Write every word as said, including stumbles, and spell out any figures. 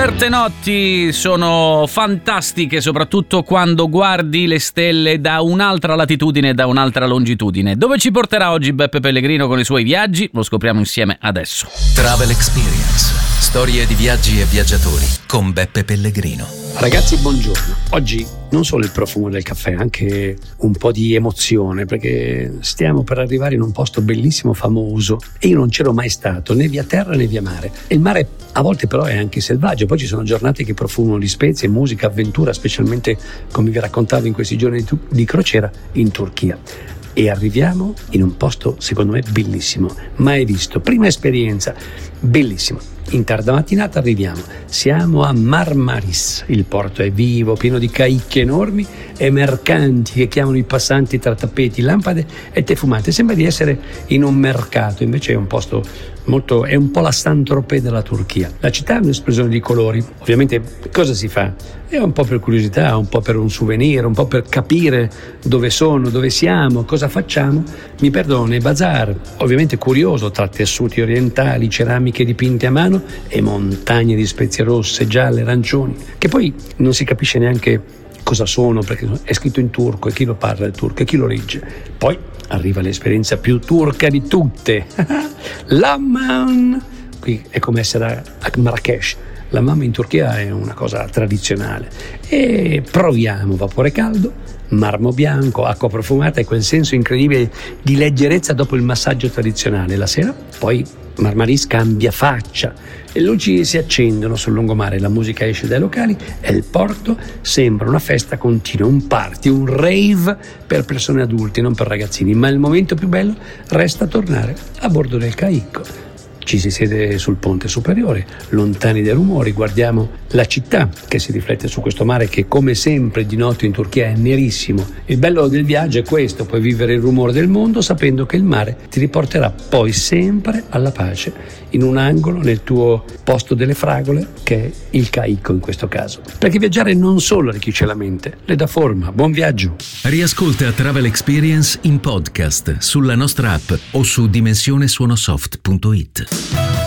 Certe notti sono fantastiche, soprattutto quando guardi le stelle da un'altra latitudine e da un'altra longitudine. Dove ci porterà oggi Beppe Pellegrino con i suoi viaggi? Lo scopriamo insieme adesso. Travel Experience. Storie di viaggi e viaggiatori con Beppe Pellegrino. Ragazzi, buongiorno. Oggi non solo il profumo del caffè, anche un po' di emozione, perché stiamo per arrivare in un posto bellissimo, famoso, e io non c'ero mai stato, né via terra né via mare. E il mare a volte però è anche selvaggio, poi ci sono giornate che profumano di spezie, musica, avventura, specialmente come vi raccontavo in questi giorni di, di crociera in Turchia. E arriviamo in un posto secondo me bellissimo, mai visto, prima esperienza, bellissimo. In tarda mattinata arriviamo, siamo a Marmaris, il porto è vivo, pieno di caicche enormi e mercanti che chiamano i passanti tra tappeti, lampade e tè fumate. Sembra di essere in un mercato, invece è un posto molto, è un po' la Saint-Tropez della Turchia. La città è un'esplosione di colori. Ovviamente cosa si fa? È un po' per curiosità, un po' per un souvenir, un po' per capire dove sono, dove siamo, cosa facciamo. Mi perdono, nei bazar, ovviamente curioso, tra tessuti orientali, ceramiche dipinte a mano e montagne di spezie rosse, gialle, arancioni, che poi non si capisce neanche cosa sono, perché è scritto in turco e chi lo parla il turco e chi lo legge. Poi arriva l'esperienza più turca di tutte, l'Hammam. Qui è come essere a Marrakesh. L'Hammam in Turchia è una cosa tradizionale e proviamo vapore caldo, marmo bianco, acqua profumata e quel senso incredibile di leggerezza dopo il massaggio tradizionale. La sera poi Marmaris cambia faccia, le luci si accendono sul lungomare, la musica esce dai locali e il porto sembra una festa continua, un party, un rave per persone adulte, non per ragazzini. Ma il momento più bello resta tornare a bordo del caicco. Ci si siede sul ponte superiore, lontani dai rumori, guardiamo la città che si riflette su questo mare che come sempre di notte in Turchia è nerissimo. Il bello del viaggio è questo, puoi vivere il rumore del mondo sapendo che il mare ti riporterà poi sempre alla pace, in un angolo nel tuo posto delle fragole che è il caicco in questo caso. Perché viaggiare non solo arricchisce la mente, le dà forma. Buon viaggio! Riascolta Travel Experience in podcast sulla nostra app o su dimensionesuonosoft punto it.